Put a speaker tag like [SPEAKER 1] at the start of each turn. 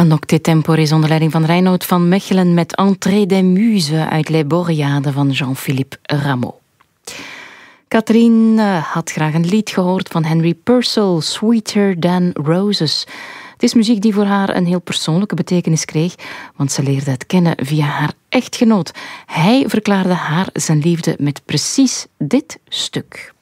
[SPEAKER 1] Een octet tempore onder leiding van Reinoud van Mechelen met Entrée des Muses uit Les Boréades van Jean-Philippe Rameau. Katrien had graag een lied gehoord van Henry Purcell, Sweeter Than Roses. Het is muziek die voor haar een heel persoonlijke betekenis kreeg, want ze leerde het kennen via haar echtgenoot. Hij verklaarde haar zijn liefde met precies dit stuk.